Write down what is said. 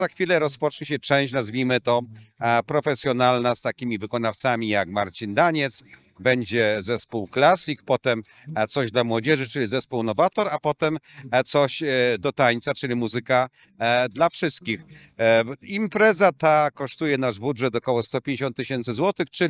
Za chwilę rozpocznie się część, nazwijmy to, profesjonalna z takimi wykonawcami jak Marcin Daniec. Będzie zespół Classic, potem coś dla młodzieży, czyli zespół Nowator, a potem coś do tańca, czyli muzyka dla wszystkich. Impreza ta kosztuje nasz budżet około 150 000 złotych, czyli